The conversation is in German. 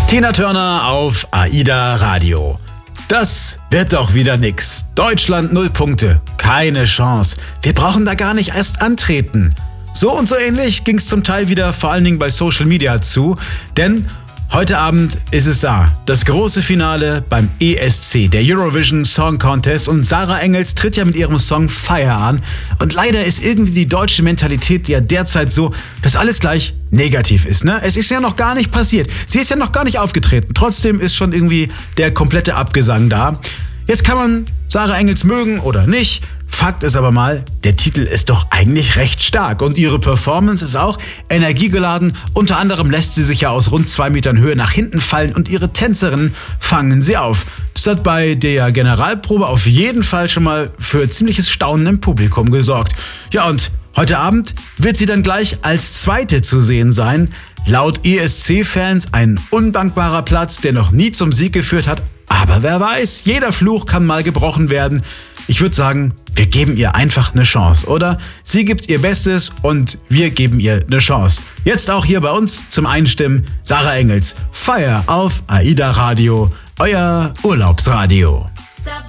Tina Turner auf AIDA Radio. Das wird doch wieder nix. Deutschland 0 Punkte. Keine Chance. Wir brauchen da gar nicht erst antreten. So und so ähnlich ging's zum Teil wieder vor allen Dingen bei Social Media zu, denn heute Abend ist es da. Das große Finale beim ESC, der Eurovision Song Contest, und Sarah Engels tritt ja mit ihrem Song Fire an. Und leider ist irgendwie die deutsche Mentalität ja derzeit so, dass alles gleich negativ ist, ne? Es ist ja noch gar nicht passiert. Sie ist ja noch gar nicht aufgetreten. Trotzdem ist schon irgendwie der komplette Abgesang da. Jetzt kann man Sarah Engels mögen oder nicht. Fakt ist aber mal, der Titel ist doch eigentlich recht stark und ihre Performance ist auch energiegeladen. Unter anderem lässt sie sich ja aus rund 2 Metern Höhe nach hinten fallen und ihre Tänzerinnen fangen sie auf. Das hat bei der Generalprobe auf jeden Fall schon mal für ziemliches Staunen im Publikum gesorgt. Ja, und heute Abend wird sie dann gleich als Zweite zu sehen sein. Laut ESC-Fans ein undankbarer Platz, der noch nie zum Sieg geführt hat. Aber wer weiß, jeder Fluch kann mal gebrochen werden. Ich würde sagen, wir geben ihr einfach eine Chance, oder? Sie gibt ihr Bestes und wir geben ihr eine Chance. Jetzt auch hier bei uns zum Einstimmen Sarah Engels. Fire auf AIDA Radio, euer Urlaubsradio.